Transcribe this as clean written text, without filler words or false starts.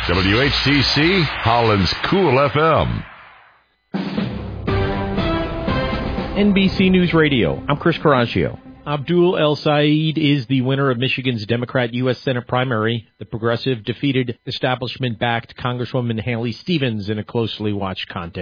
WHTC, Holland's Cool FM. NBC News Radio. I'm Chris Caraccio. Abdul El Said is the winner of Michigan's Democrat U.S. Senate primary. The progressive defeated establishment-backed Congresswoman Haley Stevens in a closely watched contest.